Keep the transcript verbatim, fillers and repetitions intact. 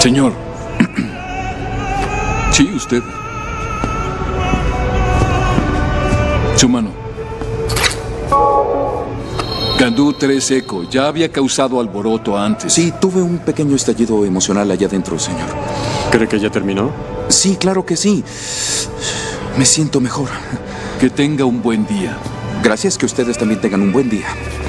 Señor. Sí, usted. Su mano. Gandú tres Eco. Ya había causado alboroto antes. Sí, tuve un pequeño estallido emocional allá adentro, señor. ¿Cree que ya terminó? Sí, claro que sí. Me siento mejor. Que tenga un buen día. Gracias, que ustedes también tengan un buen día.